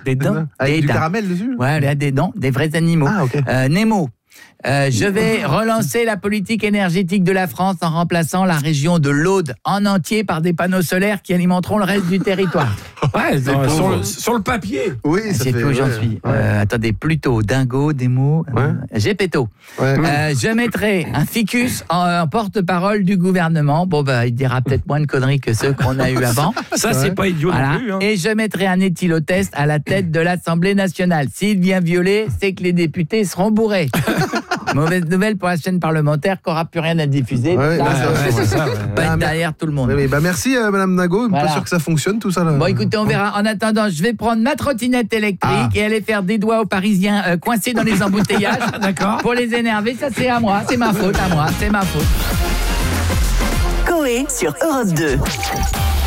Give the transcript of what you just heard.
Des dents. Avec Des du dents. caramel dessus. Ouais, des vrais animaux. Ah, ok. Nemo. Je vais relancer la politique énergétique de la France en remplaçant la région de l'Aude en entier par des panneaux solaires qui alimenteront le reste du territoire. Ouais, sur le papier. Oui, ça C'est fait, tout, j'en ouais, suis. ouais. Attendez, Pluto, Dingo, Démo, Gepetto. Ouais. Je mettrai un ficus en porte-parole du gouvernement. Bon, il dira peut-être moins de conneries que ceux qu'on a eu avant. Ça, c'est pas idiot Voilà. non plus. Hein. Et je mettrai un éthylotest à la tête de l'Assemblée nationale. S'il vient violer, c'est que les députés seront bourrés. Mauvaise nouvelle pour la chaîne parlementaire qui n'aura plus rien à diffuser. Ouais, c'est ça. Pas être derrière tout le monde. Oui, merci Madame Dingo. Voilà. Pas sûr que ça fonctionne tout ça. Là. Bon, écoutez, on verra. En attendant, je vais prendre ma trottinette électrique et aller faire des doigts aux Parisiens coincés dans les embouteillages. D'accord. Pour les énerver, ça c'est à moi. C'est ma faute, c'est ma faute. Coé sur Europe 2.